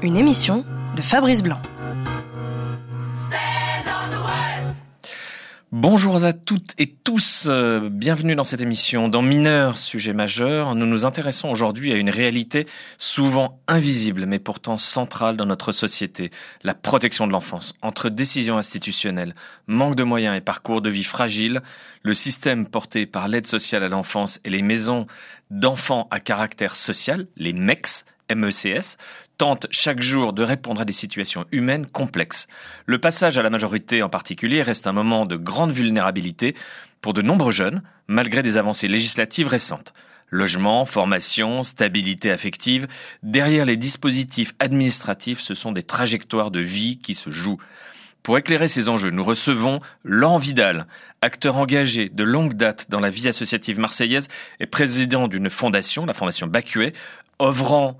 Une émission de Fabrice Blanc. Bonjour à toutes et tous, bienvenue dans cette émission. Dans Mineurs, sujet majeur, nous nous intéressons aujourd'hui à une réalité souvent invisible mais pourtant centrale dans notre société, la protection de l'enfance. Entre décisions institutionnelles, manque de moyens et parcours de vie fragiles, le système porté par l'aide sociale à l'enfance et les maisons d'enfants à caractère social, les MECS, MECS, tente chaque jour de répondre à des situations humaines complexes. Le passage à la majorité en particulier reste un moment de grande vulnérabilité pour de nombreux jeunes, malgré des avancées législatives récentes. Logement, formation, stabilité affective, derrière les dispositifs administratifs, ce sont des trajectoires de vie qui se jouent. Pour éclairer ces enjeux, nous recevons Laurent Vidal, acteur engagé de longue date dans la vie associative marseillaise et président d'une fondation, la Fondation Bacuet, œuvrant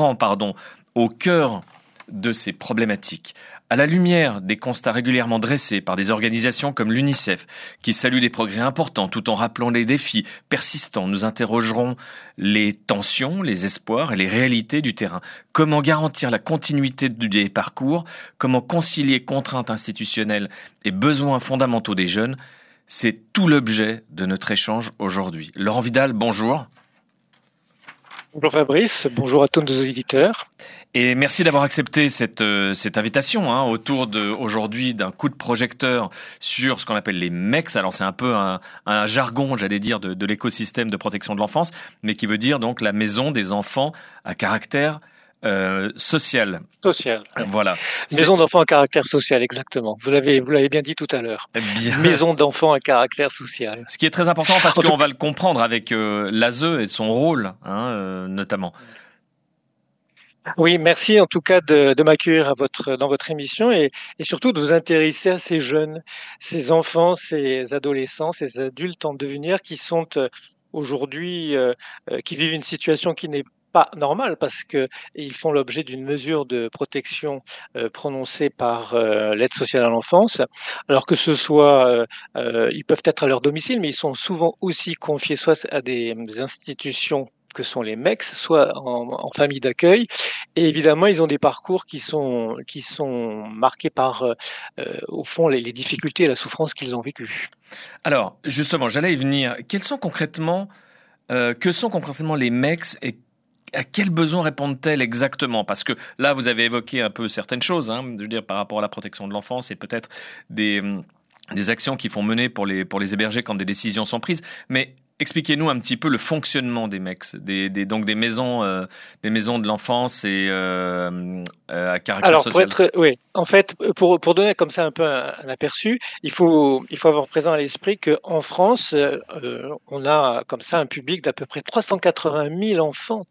au cœur de ces problématiques. À la lumière des constats régulièrement dressés par des organisations comme l'UNICEF, qui saluent des progrès importants tout en rappelant les défis persistants, nous interrogerons les tensions, les espoirs et les réalités du terrain. Comment garantir la continuité des parcours? Comment concilier contraintes institutionnelles et besoins fondamentaux des jeunes? C'est tout l'objet de notre échange aujourd'hui. Laurent Vidal, bonjour. Bonjour Fabrice, bonjour à tous nos auditeurs. Et merci d'avoir accepté cette invitation autour aujourd'hui d'un coup de projecteur sur ce qu'on appelle les MECS. Alors c'est un peu un jargon, j'allais dire, de l'écosystème de protection de l'enfance, mais qui veut dire donc la maison des enfants à caractère social. Social. Voilà. Maison d'enfants à caractère social, exactement. Vous l'avez bien dit tout à l'heure. Bien. Maison d'enfants à caractère social. Ce qui est très important parce qu'on va le comprendre avec l'ASE et son rôle, notamment. Oui, merci en tout cas de m'accueillir dans votre émission et surtout de vous intéresser à ces jeunes, ces enfants, ces adolescents, ces adultes en devenir qui sont aujourd'hui, qui vivent une situation qui n'est pas normale parce qu'ils font l'objet d'une mesure de protection prononcée par l'aide sociale à l'enfance, alors que ce soit, ils peuvent être à leur domicile, mais ils sont souvent aussi confiés soit à des institutions que sont les MECS, soit en famille d'accueil. Et évidemment, ils ont des parcours qui sont marqués par, au fond, les difficultés et la souffrance qu'ils ont vécues. Alors, justement, j'allais y venir. Que sont concrètement les MECS et à quels besoins répondent-elles exactement? Parce que là, vous avez évoqué un peu certaines choses, je veux dire, par rapport à la protection de l'enfance et peut-être des actions qui font mener pour les héberger quand des décisions sont prises. Mais expliquez-nous un petit peu le fonctionnement des MECS, donc des maisons de l'enfance et à caractère social. En fait, pour donner comme ça un peu un aperçu, il faut avoir présent à l'esprit qu'en France, on a comme ça un public d'à peu près 380 000 enfants,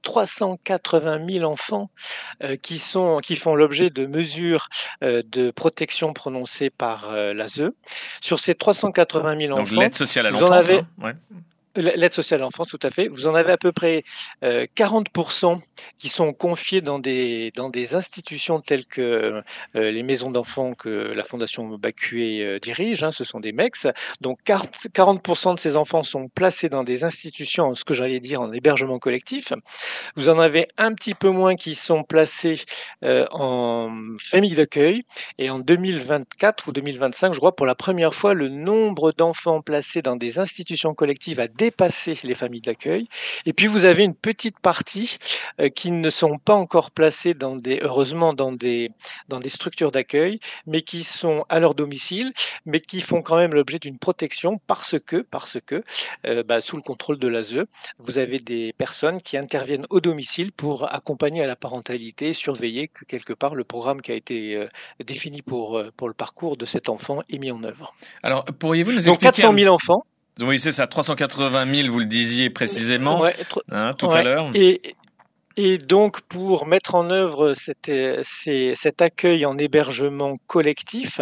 qui font l'objet de mesures de protection prononcées par l'ASE. Sur ces 380 000 enfants, donc l'aide sociale à l'enfance. L'aide sociale à l'enfance, tout à fait. Vous en avez à peu près 40% qui sont confiés dans des institutions telles que les maisons d'enfants que la Fondation Bacuet dirige, ce sont des MECS. Donc 40% de ces enfants sont placés dans des institutions, ce que j'allais dire en hébergement collectif. Vous en avez un petit peu moins qui sont placés en famille d'accueil. Et en 2024 ou 2025, je crois, pour la première fois, le nombre d'enfants placés dans des institutions collectives a dépassé les familles d'accueil. Et puis vous avez une petite partie qui ne sont pas encore placés heureusement dans des structures d'accueil, mais qui sont à leur domicile, mais qui font quand même l'objet d'une protection parce que sous le contrôle de l'ASE, vous avez des personnes qui interviennent au domicile pour accompagner à la parentalité, surveiller que quelque part le programme qui a été défini pour le parcours de cet enfant est mis en œuvre. Alors, pourriez-vous nous expliquer... Donc 400 000 enfants. Oui, c'est ça, 380 000, vous le disiez précisément tout à l'heure. Et donc, pour mettre en œuvre cet accueil en hébergement collectif,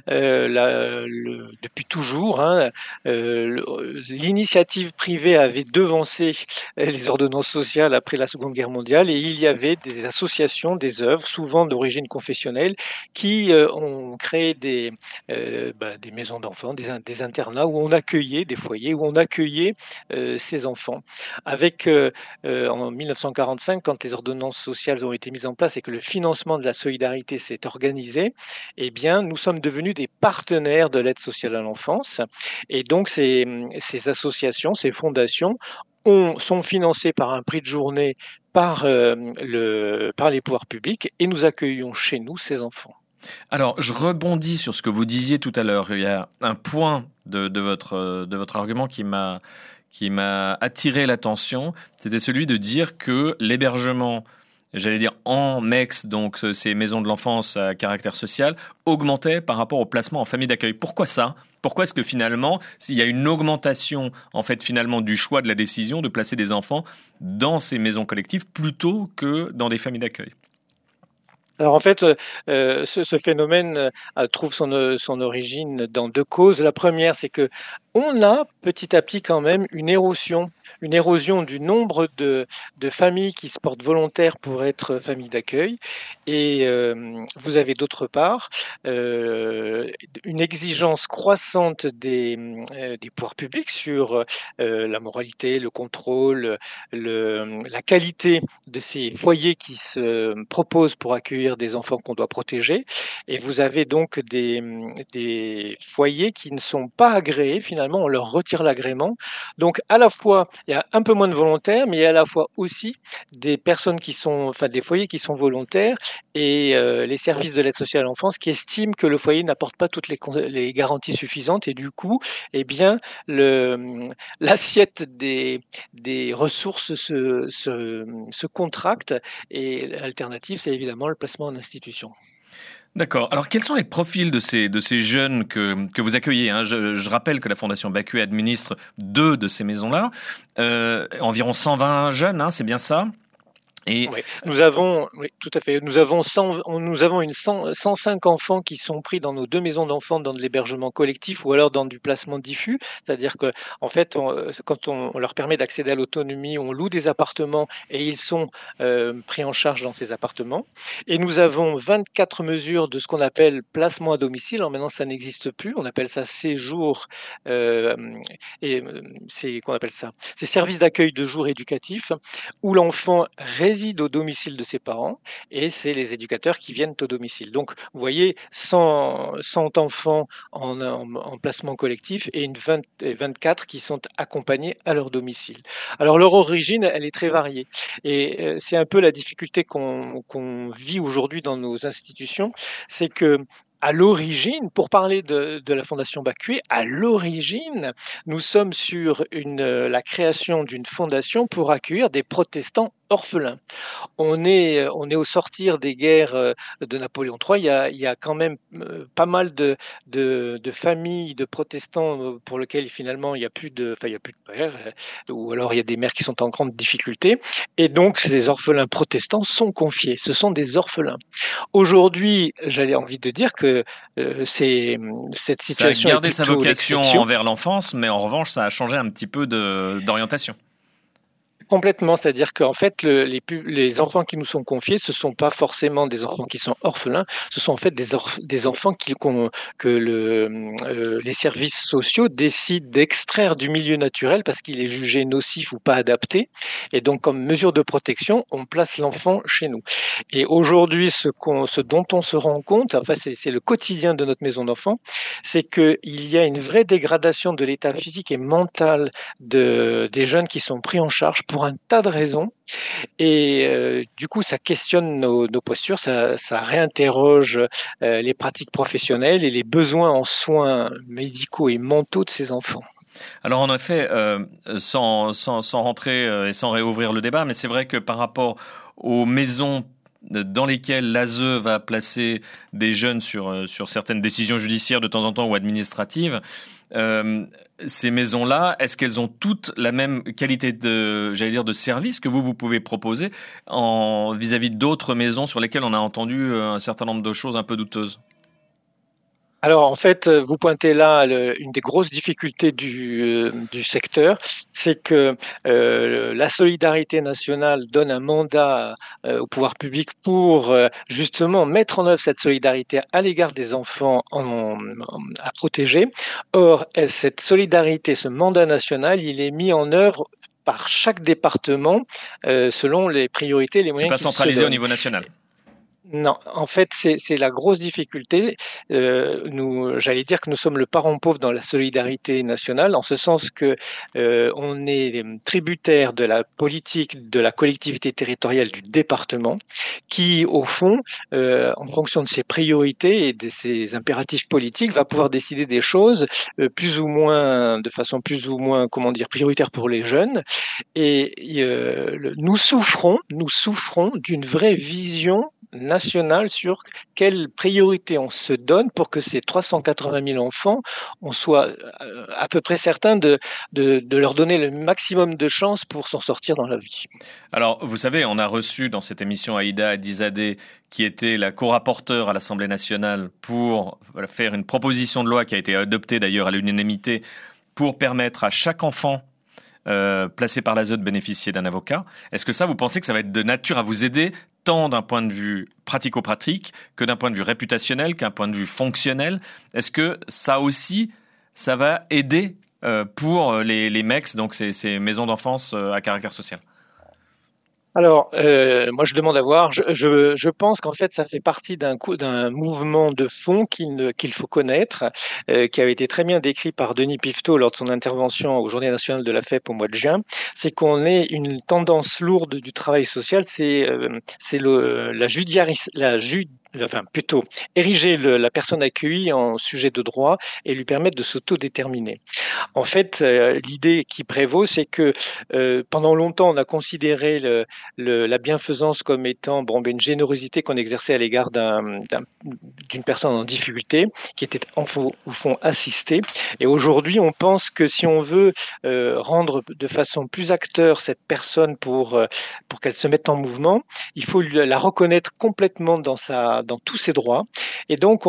depuis toujours, l'initiative privée avait devancé les ordonnances sociales après la Seconde Guerre mondiale, et il y avait des associations, des œuvres, souvent d'origine confessionnelle, qui ont créé des maisons d'enfants, des internats où on accueillait, des foyers où on accueillait ces enfants. Avec, en 1945, 2005, quand les ordonnances sociales ont été mises en place et que le financement de la solidarité s'est organisé, eh bien, nous sommes devenus des partenaires de l'aide sociale à l'enfance. Et donc, ces associations, ces fondations sont financées par un prix de journée par les pouvoirs publics et nous accueillons chez nous ces enfants. Alors, je rebondis sur ce que vous disiez tout à l'heure. Il y a un point de votre argument qui m'a attiré l'attention. C'était celui de dire que l'hébergement, j'allais dire en MEX, donc ces maisons de l'enfance à caractère social, augmentait par rapport au placement en famille d'accueil. Pourquoi ça ? Pourquoi est-ce que finalement, s'il y a une augmentation en fait finalement du choix de la décision de placer des enfants dans ces maisons collectives plutôt que dans des familles d'accueil ? Alors en fait, ce phénomène trouve son origine dans deux causes. La première, c'est que on a petit à petit quand même une érosion du nombre de familles qui se portent volontaires pour être familles d'accueil. Et vous avez d'autre part une exigence croissante des pouvoirs publics sur la moralité, le contrôle, la qualité de ces foyers qui se proposent pour accueillir des enfants qu'on doit protéger. Et vous avez donc des foyers qui ne sont pas agréés. Finalement, on leur retire l'agrément. Donc, à la fois, il y a un peu moins de volontaires, mais il y a à la fois aussi des personnes des foyers qui sont volontaires et les services de l'aide sociale à l'enfance qui estiment que le foyer n'apporte pas toutes les garanties suffisantes et du coup, eh bien, l'assiette des ressources se contracte et l'alternative, c'est évidemment le placement en institution. D'accord. Alors, quels sont les profils de ces jeunes que vous accueillez, hein ? Je rappelle que la Fondation Bacuet administre 2 de ces maisons-là. Environ 120 jeunes, hein, c'est bien ça ? Oui, oui, tout à fait. Nous avons 105 enfants qui sont pris dans nos 2 maisons d'enfants dans de l'hébergement collectif ou alors dans du placement diffus. C'est-à-dire que, en fait, quand on leur permet d'accéder à l'autonomie, on loue des appartements et ils sont pris en charge dans ces appartements. Et nous avons 24 mesures de ce qu'on appelle placement à domicile. Alors maintenant, ça n'existe plus. On appelle ça séjour c'est services d'accueil de jour éducatif où l'enfant réside au domicile de ses parents et c'est les éducateurs qui viennent au domicile. Donc, vous voyez, 100 enfants en placement collectif et 24 qui sont accompagnés à leur domicile. Alors, leur origine, elle est très variée et c'est un peu la difficulté qu'on vit aujourd'hui dans nos institutions, c'est que à l'origine, pour parler de la Fondation Bacuet, à l'origine, nous sommes sur la création d'une fondation pour accueillir des protestants orphelins. On est au sortir des guerres de Napoléon III. Il y a quand même pas mal de familles de protestants pour lesquelles finalement il y a plus de père, ou alors il y a des mères qui sont en grande difficulté. Et donc ces orphelins protestants sont confiés. Ce sont des orphelins. Aujourd'hui, j'avais envie de dire que cette situation ça a gardé est sa vocation envers l'enfance, mais en revanche, ça a changé un petit peu d'orientation. Complètement, c'est-à-dire qu'en fait, les enfants qui nous sont confiés, ce ne sont pas forcément des enfants qui sont orphelins, ce sont en fait des enfants que les services sociaux décident d'extraire du milieu naturel parce qu'il est jugé nocif ou pas adapté. Et donc, comme mesure de protection, on place l'enfant chez nous. Et aujourd'hui, ce dont on se rend compte, enfin, c'est le quotidien de notre maison d'enfants, c'est qu'il y a une vraie dégradation de l'état physique et mental des jeunes qui sont pris en charge pour un tas de raisons et du coup ça questionne nos postures, ça réinterroge les pratiques professionnelles et les besoins en soins médicaux et mentaux de ces enfants. Alors en effet, sans rentrer et sans réouvrir le débat, mais c'est vrai que par rapport aux maisons dans lesquelles l'ASE va placer des jeunes sur certaines décisions judiciaires de temps en temps ou administratives, ces maisons-là, est-ce qu'elles ont toutes la même qualité de service que vous pouvez proposer vis-à-vis d'autres maisons sur lesquelles on a entendu un certain nombre de choses un peu douteuses ? Alors en fait, vous pointez là une des grosses difficultés du secteur, c'est que la solidarité nationale donne un mandat au pouvoir public pour justement mettre en œuvre cette solidarité à l'égard des enfants à protéger. Or, cette solidarité, ce mandat national, il est mis en œuvre par chaque département selon les priorités, les moyens. C'est pas centralisé au niveau national. Non, en fait, c'est la grosse difficulté. J'allais dire que nous sommes le parent pauvre dans la solidarité nationale, en ce sens que on est tributaire de la politique de la collectivité territoriale du département, qui, au fond, en fonction de ses priorités et de ses impératifs politiques, va pouvoir décider des choses de façon plus ou moins, prioritaire pour les jeunes. Et nous souffrons d'une vraie vision nationale sur quelle priorité on se donne pour que ces 380 000 enfants, on soit à peu près certain de leur donner le maximum de chances pour s'en sortir dans la vie. Alors, vous savez, on a reçu dans cette émission Aïda Hadizadeh, qui était la co-rapporteure à l'Assemblée nationale pour faire une proposition de loi qui a été adoptée d'ailleurs à l'unanimité pour permettre à chaque enfant placé par l'ASE de bénéficier d'un avocat. Est-ce que ça, vous pensez que ça va être de nature à vous aider tant d'un point de vue pratico-pratique que d'un point de vue réputationnel, qu'un point de vue fonctionnel? Est-ce que ça aussi, ça va aider pour les MECS, donc ces maisons d'enfance à caractère social? Alors, moi, je demande à voir. Je pense qu'en fait, ça fait partie d'un mouvement de fond qu'il faut connaître, qui avait été très bien décrit par Denis Piveteau lors de son intervention aux Journées nationales de la FEP au mois de juin. C'est qu'on ait une tendance lourde du travail social. Plutôt ériger la personne accueillie en sujet de droit et lui permettre de s'autodéterminer. En fait, l'idée qui prévaut, c'est que pendant longtemps, on a considéré la bienfaisance comme étant une générosité qu'on exerçait à l'égard d'une personne en difficulté, qui était au fond assistée. Et aujourd'hui, on pense que si on veut rendre de façon plus acteur cette personne pour qu'elle se mette en mouvement, il faut la reconnaître complètement dans tous ses droits. Et donc,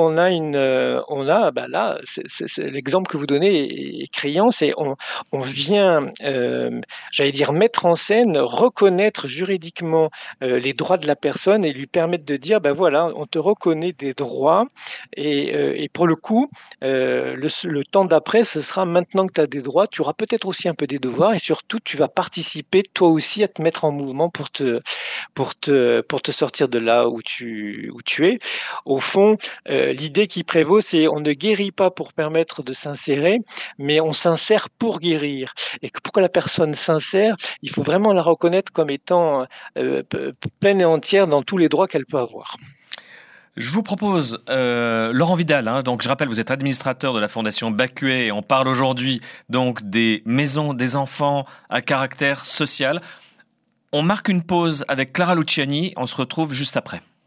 l'exemple que vous donnez est criant, c'est on vient, mettre en scène, reconnaître juridiquement les droits de la personne et lui permettre de dire, on te reconnaît des droits et pour le coup, le temps d'après, ce sera maintenant que tu as des droits, tu auras peut-être aussi un peu des devoirs et surtout, tu vas participer toi aussi à te mettre en mouvement pour te sortir de là où tu es. Au fond, l'idée qui prévaut, c'est on ne guérit pas pour permettre de s'insérer, mais on s'insère pour guérir. Et que pour que la personne s'insère, il faut vraiment la reconnaître comme étant pleine et entière dans tous les droits qu'elle peut avoir. Je vous propose, Laurent Vidal, donc je rappelle, vous êtes administrateur de la Fondation Bacuet et on parle aujourd'hui donc des maisons des enfants à caractère social. On marque une pause avec Clara Luciani, on se retrouve juste après.